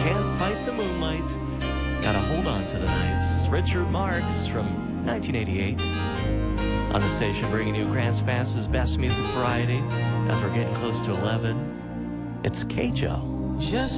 Can't Fight the Moonlight. Gotta hold on to the nights. Richard Marx from 1988. On the station, bringing you Grants Bass's best music variety as we're getting close to 11. It's K-Joe. Just